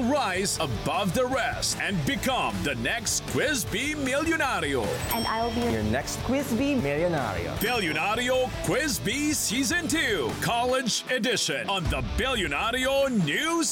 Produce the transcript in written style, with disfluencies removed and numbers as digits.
rise above the rest and become the next Quiz Bee Milyonario. And I'll be Your next Quiz Bee Millionario. Billionario Quiz Bee Season 2, College Edition on the Billionario News